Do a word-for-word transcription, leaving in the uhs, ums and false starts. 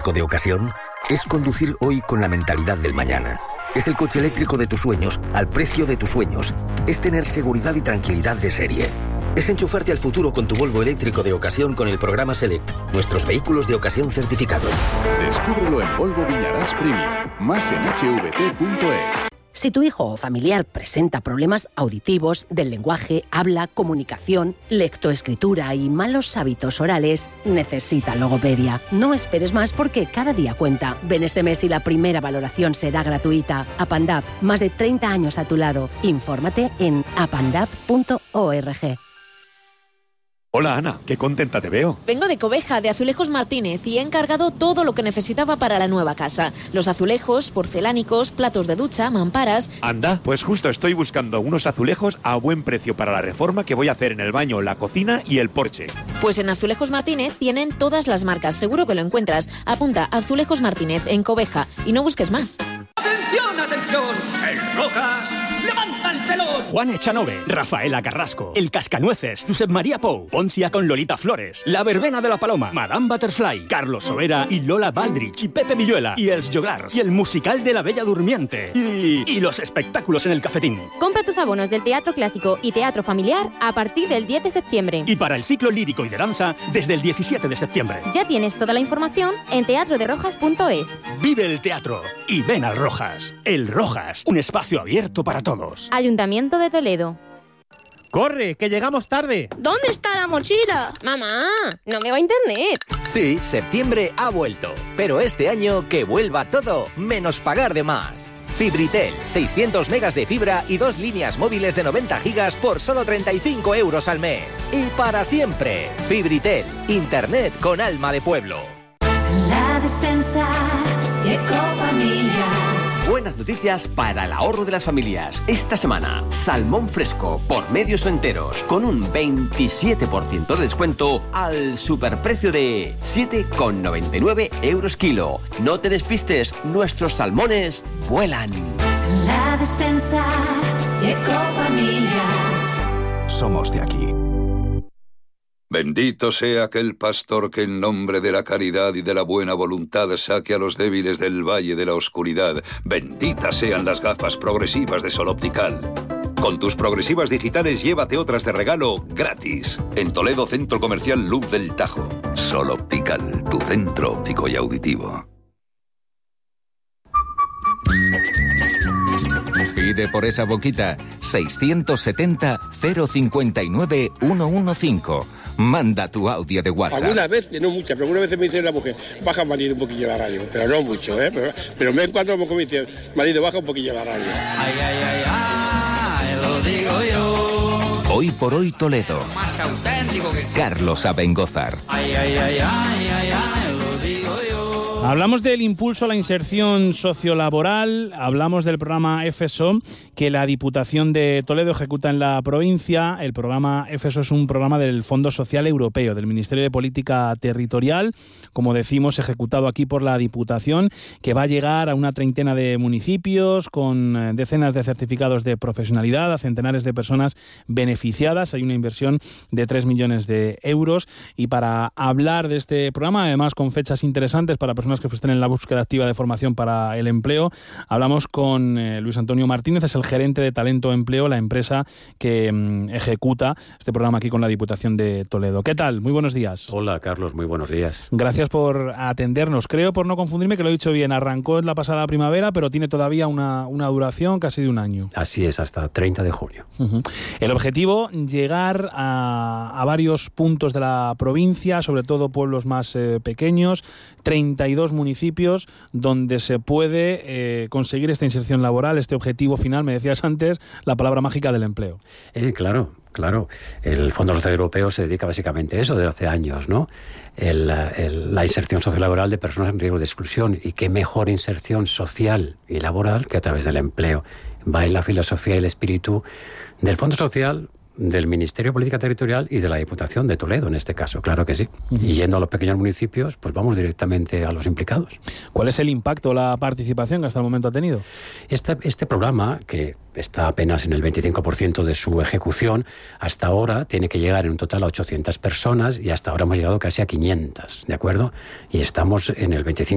eléctrico de ocasión es conducir hoy con la mentalidad del mañana. Es el coche eléctrico de tus sueños al precio de tus sueños. Es tener seguridad y tranquilidad de serie. Es enchufarte al futuro con tu Volvo eléctrico de ocasión con el programa Select, nuestros vehículos de ocasión certificados. Descúbrelo en Volvo Viñarás Premium, más en h v t punto es. Si tu hijo o familiar presenta problemas auditivos, del lenguaje, habla, comunicación, lectoescritura y malos hábitos orales, necesita logopedia. No esperes más porque cada día cuenta. Ven este mes y la primera valoración será gratuita. Apandap, más de treinta años a tu lado. Infórmate en apandap punto org. Hola Ana, qué contenta te veo. Vengo de Cobeja, de Azulejos Martínez, y he encargado todo lo que necesitaba para la nueva casa. Los azulejos, porcelánicos, platos de ducha, mamparas... Anda, pues justo estoy buscando unos azulejos a buen precio para la reforma que voy a hacer en el baño, la cocina y el porche. Pues en Azulejos Martínez tienen todas las marcas, seguro que lo encuentras. Apunta Azulejos Martínez en Cobeja y no busques más. ¡Atención, atención! ¡El Rojas levanta el telón! Juan Echanove, Rafaela Carrasco, El Cascanueces, Josep María Pou, Poncia con Lolita Flores, La Verbena de la Paloma, Madame Butterfly, Carlos Sobera y Lola Baldrich y Pepe Villuela y Els Joglars y el musical de La Bella Durmiente y, y los espectáculos en el Cafetín. Compra tus abonos del Teatro Clásico y Teatro Familiar a partir del diez de septiembre. Y para el ciclo lírico y de danza desde el diecisiete de septiembre. Ya tienes toda la información en teatro de rojas punto es. Vive el teatro y ven al Rojas. El Rojas, un espacio abierto para todos. Ayuntamiento de Toledo. ¡Corre, que llegamos tarde! ¿Dónde está la mochila? Mamá, no me va a internet. Sí, septiembre ha vuelto, pero este año que vuelva todo, menos pagar de más. Fibritel, seiscientos megas de fibra y dos líneas móviles de noventa gigas por solo treinta y cinco euros al mes. Y para siempre, Fibritel, internet con alma de pueblo. La despensa Ecofamilia. Buenas noticias para el ahorro de las familias. Esta semana, salmón fresco por medios o enteros con un veintisiete por ciento de descuento al superprecio de siete con noventa y nueve euros kilo. No te despistes, nuestros salmones vuelan. La despensa Ecofamilia. Somos de aquí. Bendito sea aquel pastor que en nombre de la caridad y de la buena voluntad saque a los débiles del valle de la oscuridad. Benditas sean las gafas progresivas de Sol Optical. Con tus progresivas digitales llévate otras de regalo gratis. En Toledo, Centro Comercial Luz del Tajo. Sol Optical, tu centro óptico y auditivo. Pide por esa boquita seiscientos setenta cero cincuenta y nueve ciento quince. Manda tu audio de WhatsApp. Algunas veces, no muchas, pero algunas veces me dice la mujer, baja marido un poquillo la radio, pero no mucho, ¿eh? Pero, pero me encuentro como me dice, marido, baja un poquillo la radio. Ay, ay, ay, ay, lo digo yo. Hoy por hoy Toledo. Más auténtico que sí. Carlos Abengózar. Ay, ay, ay, ay, ay, ay, lo digo yo. Hablamos del impulso a la inserción sociolaboral, hablamos del programa F E S O que la Diputación de Toledo ejecuta en la provincia. El programa F E S O es un programa del Fondo Social Europeo, del Ministerio de Política Territorial, como decimos, ejecutado aquí por la Diputación, que va a llegar a una treintena de municipios con decenas de certificados de profesionalidad, a centenares de personas beneficiadas. Hay una inversión de tres millones de euros. Y para hablar de este programa, además con fechas interesantes para personas que estén en la búsqueda activa de formación para el empleo, hablamos con eh, Luis Antonio Martínez, es el gerente de Talento Empleo, la empresa que mm, ejecuta este programa aquí con la Diputación de Toledo. ¿Qué tal? Muy buenos días. Hola, Carlos, muy buenos días. Gracias por atendernos. Creo, por no confundirme, que lo he dicho bien, arrancó en la pasada primavera, pero tiene todavía una, una duración casi de un año. Así es, hasta treinta de junio. Uh-huh. El objetivo, llegar a, a varios puntos de la provincia, sobre todo pueblos más eh, pequeños, treinta y dos municipios donde se puede eh, conseguir esta inserción laboral, este objetivo final. Me decías antes la palabra mágica del empleo. Eh, claro, claro. El Fondo Social Europeo se dedica básicamente a eso desde hace años, ¿no? El, el, la inserción sociolaboral de personas en riesgo de exclusión. Y qué mejor inserción social y laboral que a través del empleo. Va en la filosofía y el espíritu del Fondo Social, del Ministerio de Política Territorial y de la Diputación de Toledo, en este caso, claro que sí. Uh-huh. Y yendo a los pequeños municipios, pues vamos directamente a los implicados. ¿Cuál es el impacto, la participación que hasta el momento ha tenido? Este, este programa, que está apenas en el veinticinco por ciento de su ejecución, hasta ahora tiene que llegar en un total a ochocientas personas y hasta ahora hemos llegado casi a quinientas, ¿de acuerdo? Y estamos en el veinticinco